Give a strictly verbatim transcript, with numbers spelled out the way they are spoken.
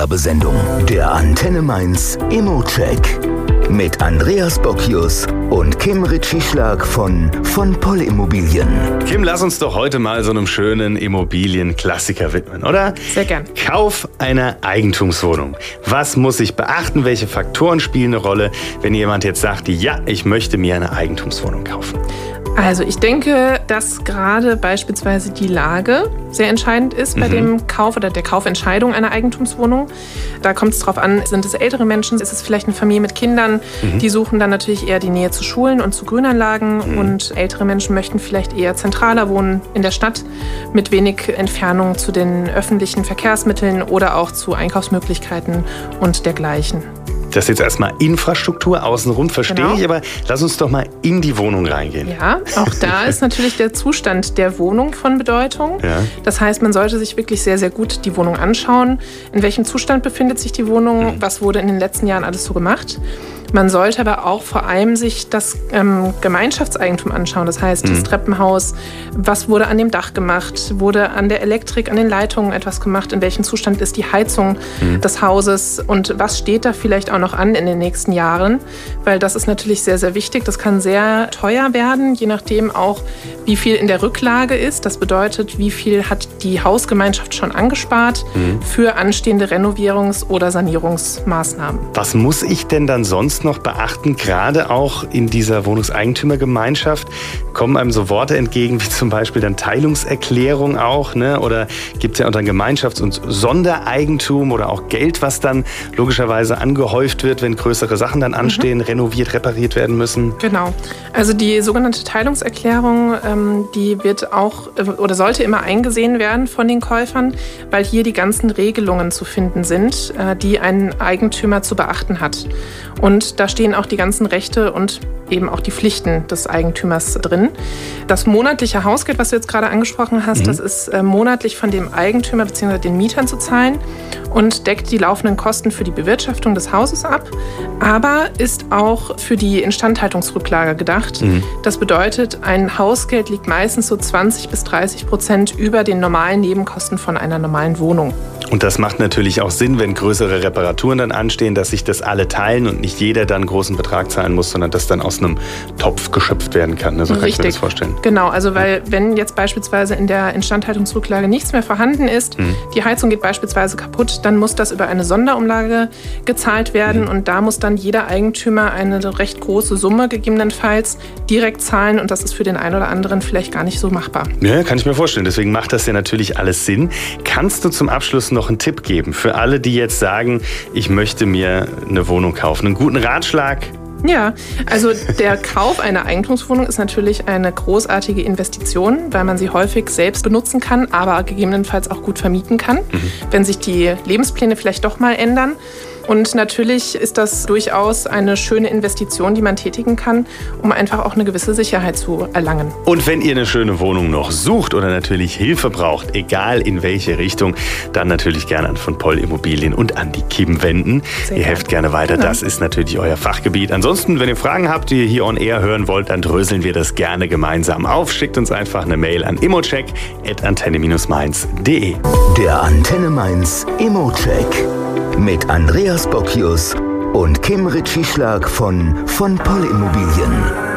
Werbesendung. Der Antenne Mainz Immo-Check. Mit Andreas Bockius und Kim Ritschieschlag von von Poll Immobilien. Kim, lass uns doch heute mal so einem schönen Immobilienklassiker widmen, oder? Sehr gern. Kauf einer Eigentumswohnung. Was muss ich beachten? Welche Faktoren spielen eine Rolle, wenn jemand jetzt sagt, ja, ich möchte mir eine Eigentumswohnung kaufen? Also ich denke, dass gerade beispielsweise die Lage sehr entscheidend ist bei mhm. dem Kauf oder der Kaufentscheidung einer Eigentumswohnung. Da kommt es drauf an, sind es ältere Menschen, ist es vielleicht eine Familie mit Kindern, mhm. die suchen dann natürlich eher die Nähe zu Schulen und zu Grünanlagen mhm. und ältere Menschen möchten vielleicht eher zentraler wohnen in der Stadt mit wenig Entfernung zu den öffentlichen Verkehrsmitteln oder auch zu Einkaufsmöglichkeiten und dergleichen. Das ist jetzt erstmal Infrastruktur außenrum, verstehe genau. ich, aber lass uns doch mal in die Wohnung reingehen. Ja, auch da ist natürlich der Zustand der Wohnung von Bedeutung. Ja. Das heißt, man sollte sich wirklich sehr, sehr gut die Wohnung anschauen. In welchem Zustand befindet sich die Wohnung? Mhm. Was wurde in den letzten Jahren alles so gemacht? Man sollte aber auch vor allem sich das ähm, Gemeinschaftseigentum anschauen. Das heißt, mhm. das Treppenhaus, was wurde an dem Dach gemacht? Wurde an der Elektrik, an den Leitungen etwas gemacht? In welchem Zustand ist die Heizung mhm. des Hauses? Und was steht da vielleicht auch noch an in den nächsten Jahren? Weil das ist natürlich sehr, sehr wichtig. Das kann sehr teuer werden, je nachdem auch, wie viel in der Rücklage ist. Das bedeutet, wie viel hat die Hausgemeinschaft schon angespart mhm. für anstehende Renovierungs- oder Sanierungsmaßnahmen. Was muss ich denn dann sonst noch beachten, gerade auch in dieser Wohnungseigentümergemeinschaft? Kommen einem so Worte entgegen, wie zum Beispiel dann Teilungserklärung auch, ne? Oder gibt es ja unter Gemeinschafts- und Sondereigentum oder auch Geld, was dann logischerweise angehäuft wird, wenn größere Sachen dann anstehen, mhm. renoviert, repariert werden müssen? Genau. Also die sogenannte Teilungserklärung, ähm, die wird auch äh, oder sollte immer eingesehen werden von den Käufern, weil hier die ganzen Regelungen zu finden sind, äh, die ein Eigentümer zu beachten hat. Und da stehen auch die ganzen Rechte und eben auch die Pflichten des Eigentümers drin. Das monatliche Hausgeld, was du jetzt gerade angesprochen hast, mhm. das ist äh, monatlich von dem Eigentümer bzw. den Mietern zu zahlen und deckt die laufenden Kosten für die Bewirtschaftung des Hauses ab, aber ist auch für die Instandhaltungsrücklage gedacht. Mhm. Das bedeutet, ein Hausgeld liegt meistens so zwanzig bis dreißig Prozent über den normalen Nebenkosten von einer normalen Wohnung. Und das macht natürlich auch Sinn, wenn größere Reparaturen dann anstehen, dass sich das alle teilen und nicht jeder dann einen großen Betrag zahlen muss, sondern dass dann aus einem Topf geschöpft werden kann. So kann ich mir das vorstellen. Genau, also weil wenn jetzt beispielsweise in der Instandhaltungsrücklage nichts mehr vorhanden ist, mhm. die Heizung geht beispielsweise kaputt, dann muss das über eine Sonderumlage gezahlt werden mhm. und da muss dann jeder Eigentümer eine recht große Summe gegebenenfalls direkt zahlen und das ist für den einen oder anderen vielleicht gar nicht so machbar. Ja, kann ich mir vorstellen. Deswegen macht das ja natürlich alles Sinn. Kannst du zum Abschluss noch einen Tipp geben für alle, die jetzt sagen, ich möchte mir eine Wohnung kaufen? Einen guten Ratschlag? Ja, also der Kauf einer Eigentumswohnung ist natürlich eine großartige Investition, weil man sie häufig selbst benutzen kann, aber gegebenenfalls auch gut vermieten kann, mhm. wenn sich die Lebenspläne vielleicht doch mal ändern. Und natürlich ist das durchaus eine schöne Investition, die man tätigen kann, um einfach auch eine gewisse Sicherheit zu erlangen. Und wenn ihr eine schöne Wohnung noch sucht oder natürlich Hilfe braucht, egal in welche Richtung, dann natürlich gerne an von Poll Immobilien und an die Kim wenden. Sehr ihr helft gerne weiter, genau. Das ist natürlich euer Fachgebiet. Ansonsten, wenn ihr Fragen habt, die ihr hier on air hören wollt, dann dröseln wir das gerne gemeinsam auf. Schickt uns einfach eine Mail an immocheck at antenne mainz punkt de. Der Antenne Mainz Immo-Check mit Andreas Bockius und Kim Ritschieschlag von von Poll Immobilien.